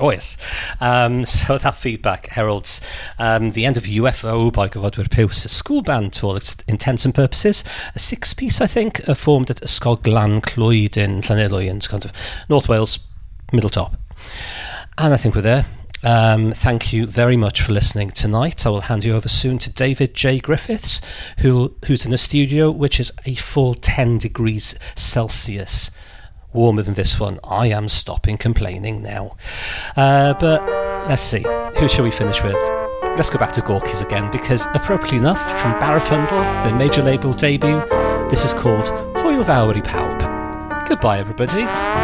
Oh yes. So that feedback heralds the end of UFO by Gofodwyr Piws, a school band to all its intents and purposes. A six-piece, I think, formed at Ysgol Glan Clwyd in Llanelwy, kind of North Wales, middle top. And I think we're there. Thank you very much for listening tonight. I will hand you over soon to David J. Griffiths, who's in a studio which is a full 10 degrees Celsius warmer than this one. I am stopping complaining now. But let's see. Who shall we finish with? Let's go back to Gorky's again, because appropriately enough, from Barafundle, their major label debut, this is called Hwyl Fawr I Pawb. Goodbye, everybody.